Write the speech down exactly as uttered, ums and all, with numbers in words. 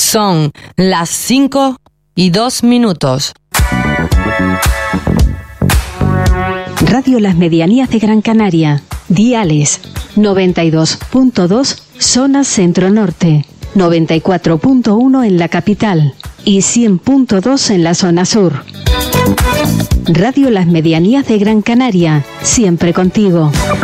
Son las cinco y dos minutos. Radio Las Medianías de Gran Canaria. Diales noventa y dos punto dos, zona centro-norte, noventa y cuatro punto uno en la capital y cien punto dos en la zona sur. Radio Las Medianías de Gran Canaria, siempre contigo.